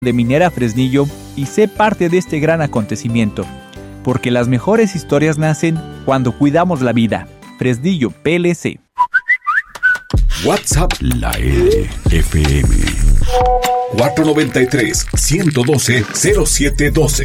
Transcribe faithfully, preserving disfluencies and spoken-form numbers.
de Minera Fresnillo y sé parte de este gran acontecimiento, porque las mejores historias nacen cuando cuidamos la vida. Fresnillo P L C. WhatsApp La L F M cuatro nueve tres, uno uno dos, cero siete uno dos.